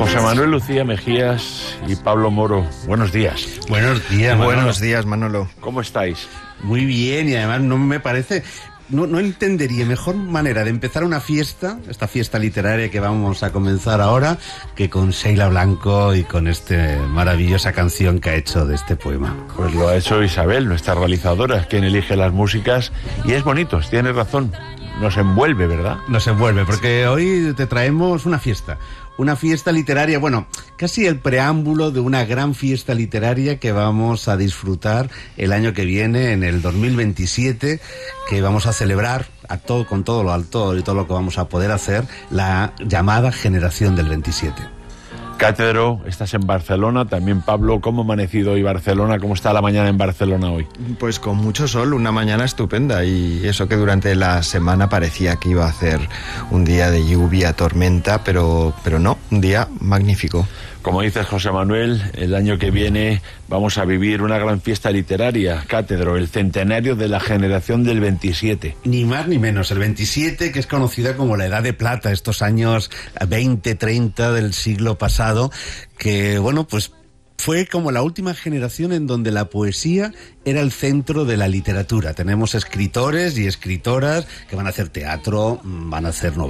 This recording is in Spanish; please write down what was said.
José Manuel Lucía Mejías y Pablo Moro, buenos días. Buenos días, Manolo. Buenos días, Manolo. ¿Cómo estáis? Muy bien, y además no me parece... No entendería mejor manera de empezar una fiesta, esta fiesta literaria que vamos a comenzar ahora, que con Sheila Blanco y con esta maravillosa canción que ha hecho de este poema. Pues lo ha hecho Isabel, nuestra realizadora, quien elige las músicas, y es bonito, tienes razón, nos envuelve, ¿verdad? Nos envuelve, porque hoy te traemos una fiesta literaria, bueno, casi el preámbulo de una gran fiesta literaria que vamos a disfrutar el año que viene, en el 2027, que vamos a celebrar con todo lo alto y todo lo que vamos a poder hacer, la llamada Generación del 27. Cátedro, estás en Barcelona, también Pablo, ¿cómo ha amanecido hoy Barcelona? ¿Cómo está la mañana en Barcelona hoy? Pues con mucho sol, una mañana estupenda, y eso que durante la semana parecía que iba a ser un día de lluvia, tormenta, pero no, un día magnífico. Como dices, José Manuel, el año que viene vamos a vivir una gran fiesta literaria, Cátedro, el centenario de la Generación del 27. Ni más ni menos, el 27, que es conocida como la Edad de Plata, estos años 20, 30 del siglo pasado, que, bueno, pues fue como la última generación en donde la poesía era el centro de la literatura. Tenemos escritores y escritoras que van a hacer teatro, van a hacer novelas,